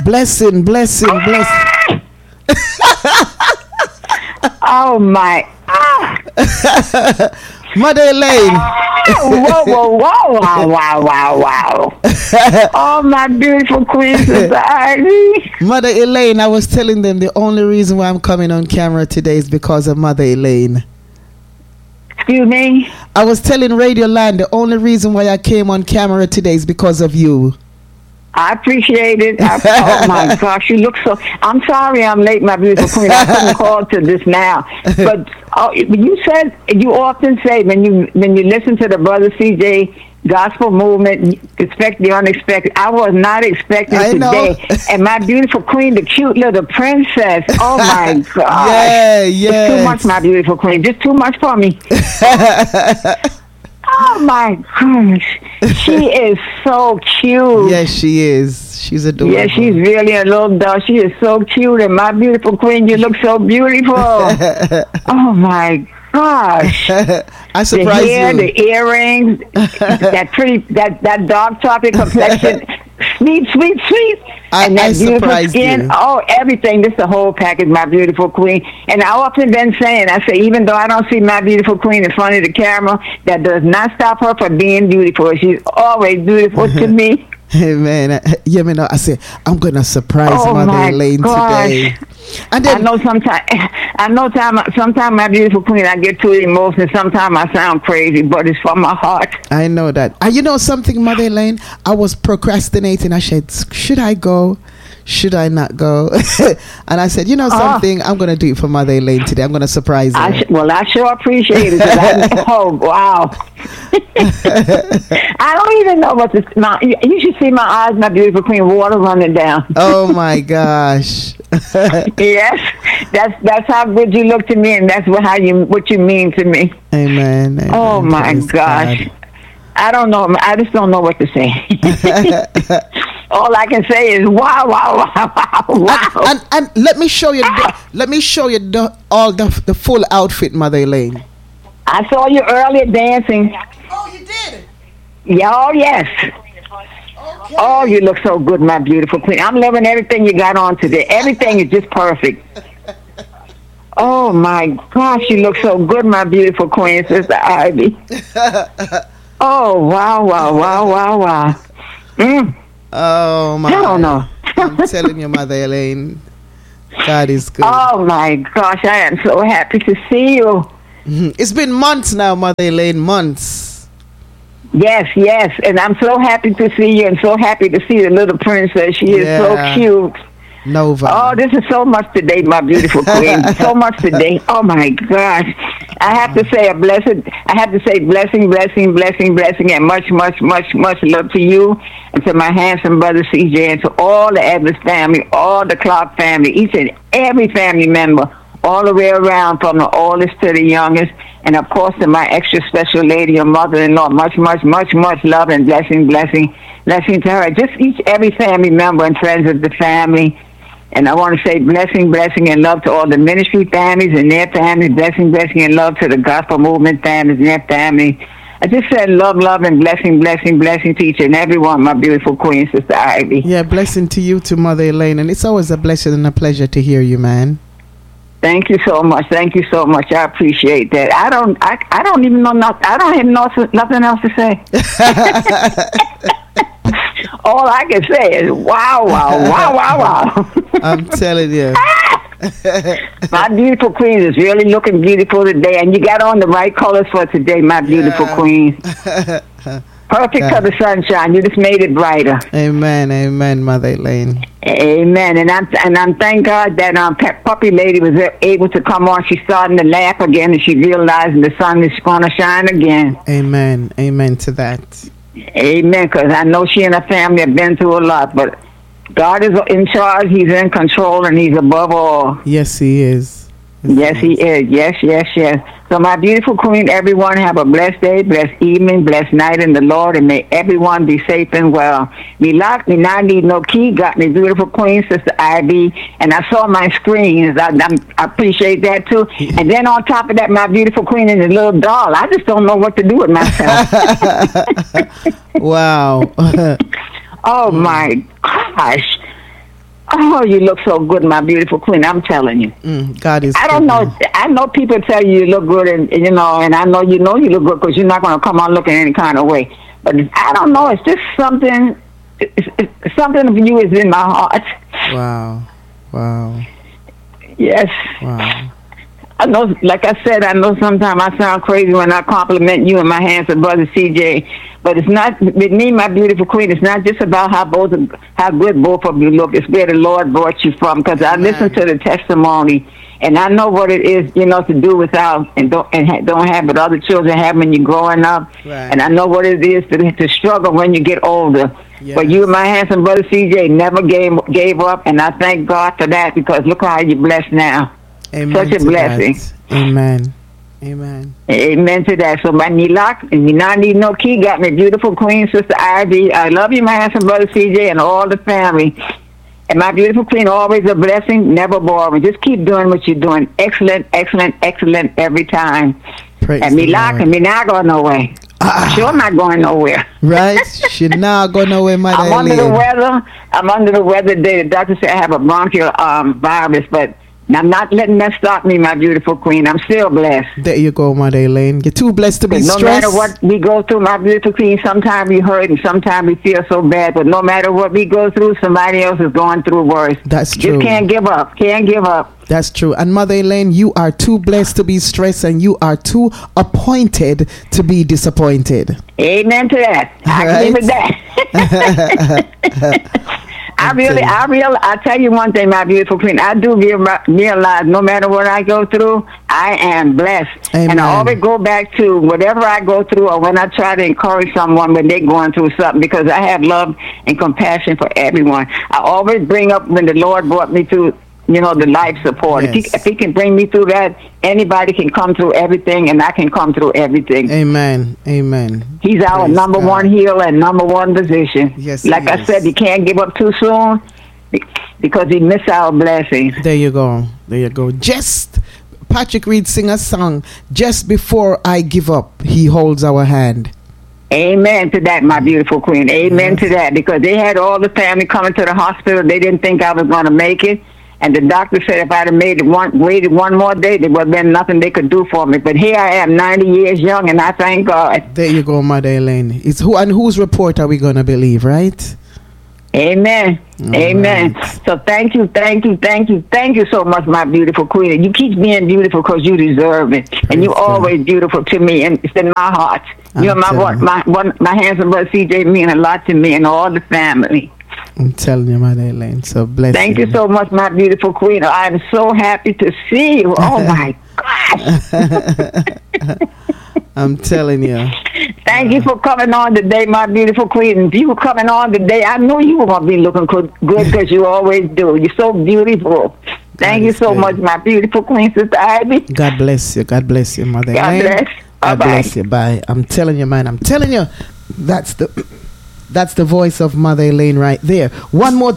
Blessing. Oh my. Mother Elaine. Whoa. Wow. Oh, my beautiful queen, Sister Ivy. Mother Elaine, I was telling them the only reason why I'm coming on camera today is because of Mother Elaine. Excuse me? I was telling Radio Land the only reason why I came on camera today is because of you. I appreciate it. Oh my gosh, you look so. I'm sorry I'm late, my beautiful queen. I couldn't call to this now. But you often say when you listen to the Brother CJ Gospel Movement, you expect the unexpected. I was not expecting it today. And my beautiful queen, the cute little princess. Oh my gosh. Yeah. It's too much, my beautiful queen. Just too much for me. Oh my gosh, she is so cute. Yes, she is. She's adorable. Yeah, she's really a little doll. She is so cute, and my beautiful queen, you look so beautiful. Oh my gosh! I surprised the hair, you. The earrings, that dark chocolate complexion, sweet. And that beautiful skin, you. oh, everything. This is the whole package, my beautiful queen. And I often been saying, I say, even though I don't see my beautiful queen in front of the camera, that does not stop her from being beautiful. She's always beautiful to me. Hey man, I say I'm gonna surprise Mother Elaine today. And then, I know sometimes my beautiful queen, I get too emotional. Sometimes I sound crazy, but it's from my heart. I know that. You know something, Mother Elaine? I was procrastinating. I said, should I go? Should I not go? And I said, you know something? I'm going to do it for Mother Elaine today. I'm going to surprise her. I sure appreciate it. Oh, wow. I don't even know what to smile. You should see my eyes, my beautiful queen, water running down. Oh, my gosh. Yes. That's how good you look to me, and that's what you mean to me. Amen. Oh, my gosh. God. I don't know. I just don't know what to say. All I can say is wow. And let me show you. Let me show you the full outfit, Mother Elaine. I saw you earlier dancing. Oh, you did? Yeah. Oh, yes. Okay. Oh, you look so good, my beautiful queen. I'm loving everything you got on today. Everything is just perfect. Oh my gosh, you look so good, my beautiful queen, Sister Ivy. Oh, wow. Oh, my. I don't know. I'm telling you, Mother Elaine, God is good. Oh, my gosh, I am so happy to see you. It's been months now, Mother Elaine, months. Yes, and I'm so happy to see you and so happy to see the little princess. She is so cute. Nova. Oh, this is so much today, my beautiful queen. So much today. Oh my gosh. I have to say blessing, and much love to you and to my handsome brother CJ and to all the Edwards family, all the Clark family, each and every family member, all the way around from the oldest to the youngest, and of course to my extra special lady, your mother-in-law. Much love and blessing to her. Just every family member and friends of the family. And I want to say blessing, and love to all the ministry families and their families. Blessing, and love to the gospel movement families and their family. I just said love, and blessing to each and every one, my beautiful queen, Sister Ivy. Yeah, blessing to you too, Mother Elaine. And it's always a blessing and a pleasure to hear you, man. Thank you so much. I appreciate that. I don't even know nothing. I don't even know nothing else to say. All I can say is wow. I'm telling you. My beautiful queen is really looking beautiful today, and you got on the right colors for today, my beautiful queen. Perfect for the sunshine. You just made it brighter. Amen, Mother Elaine. Amen. And I'm thank God that puppy lady was able to come on. She's starting to laugh again, and she realizing the sun is going to shine again. Amen to that. Amen, because I know she and her family have been through a lot, but God is in charge. He's in control, and He's above all. Yes, He is. Yes, He is. Yes. So, my beautiful queen, everyone have a blessed day, blessed evening, blessed night in the Lord, and may everyone be safe and well. Me lock, me not need no key. Got me beautiful queen, Sister Ivy, and I saw my screens. I appreciate that too. And then on top of that, my beautiful queen is a little doll. I just don't know what to do with myself. Wow. Oh my gosh. Oh, you look so good, my beautiful queen. I'm telling you. God is. I don't know. I know people tell you look good, and you know, and I know you look good because you're not going to come on looking any kind of way. But I don't know. It's just something. Something of you is in my heart. Wow. Yes. Wow. I know, like I said, I know sometimes I sound crazy when I compliment you and my handsome brother CJ, but it's not, with me, my beautiful queen, it's not just about how good both of you look. It's where the Lord brought you from, because I listened to the testimony, and I know what it is, you know, to do without and don't have what other children have when you're growing up. Right. And I know what it is to struggle when you get older. Yes. But you and my handsome brother CJ never gave up, and I thank God for that, because look how you're blessed now. Amen. Such a blessing. That. Amen. Amen to that. So my Nilak, and you not need no key, got me beautiful queen, Sister Ivy. I love you, my handsome brother CJ, and all the family. And my beautiful queen, always a blessing, never boring. Just keep doing what you're doing. Excellent every time. Praise and Nilak, and me not going nowhere. Sure, I'm not going nowhere. Right? She not going nowhere, Mother I'm under the weather. I'm under the weather today. The doctor said I have a bronchial virus, but I'm not letting that stop me, my beautiful queen. I'm still blessed. There you go, Mother Elaine. You're too blessed to be stressed. No matter what we go through, my beautiful queen, sometimes we hurt and sometimes we feel so bad. But no matter what we go through, somebody else is going through worse. That's true. Just can't give up. Can't give up. That's true. And Mother Elaine, you are too blessed to be stressed, and you are too appointed to be disappointed. Amen to that. I give it that. I tell you one thing, my beautiful queen. I do realize no matter what I go through, I am blessed. Amen. And I always go back to whatever I go through, or when I try to encourage someone when they're going through something, because I have love and compassion for everyone. I always bring up when the Lord brought me through, you know, the life support. Yes. If he can bring me through that, anybody can come through everything, and I can come through everything. Amen. He's our number one healer and number one physician. Yes, like I said, you can't give up too soon because he missed our blessing. There you go. Just Patrick Reed sing a song, Just Before I Give Up, He Holds Our Hand. Amen to that, my beautiful queen. Amen to that, because they had all the family coming to the hospital. They didn't think I was going to make it. And the doctor said if I'd have waited one more day, there would have been nothing they could do for me. But here I am, 90 years young, and I thank God. There you go, Mother Elaine. It's whose report are we going to believe, right? Amen. Amen. Right. So thank you so much, my beautiful queen. You keep being beautiful because you deserve it. And you're always beautiful to me, and it's in my heart. You're my handsome brother CJ mean a lot to me and all the family. I'm telling you, Mother Elaine, so bless you. Thank you so much, my beautiful queen. I'm so happy to see you. Oh, my gosh. I'm telling you. Thank you for coming on today, my beautiful queen. If you were coming on today, I knew you were going to be looking good because you always do. You're so beautiful. Thank you so much, my beautiful queen, Sister Ivy. God bless you. God bless you, Mother Elaine. God bless. God bless you. Bye. I'm telling you, man. I'm telling you. That's the voice of Mother Elaine right there. One more